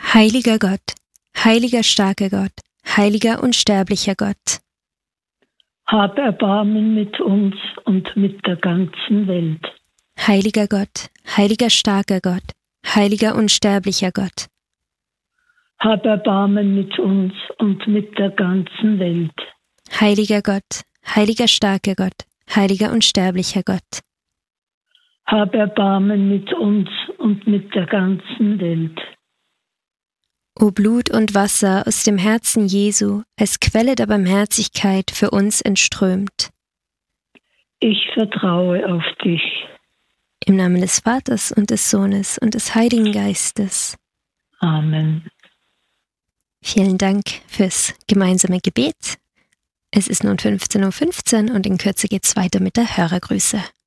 Heiliger Gott, heiliger starker Gott, heiliger unsterblicher Gott, hab Erbarmen mit uns und mit der ganzen Welt. heiliger Gott, heiliger starker Gott, heiliger unsterblicher Gott, Hab Erbarmen mit uns und mit der ganzen Welt. heiliger Gott, heiliger starker Gott, heiliger unsterblicher Gott, Hab Erbarmen mit uns und mit der ganzen Welt. O Blut und Wasser aus dem Herzen Jesu, als Quelle der Barmherzigkeit für uns entströmt. Ich vertraue auf dich. Im Namen des Vaters und des Sohnes und des Heiligen Geistes. Amen. Vielen Dank fürs gemeinsame Gebet. Es ist nun 15:15 Uhr und in Kürze geht's weiter mit der Hörergrüße.